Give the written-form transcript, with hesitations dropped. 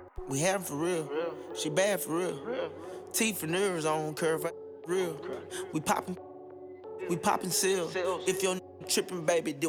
We had 'em for real. She bad for real. Teeth and nerves on curve, real. We poppin' seal. If your trippin', baby, then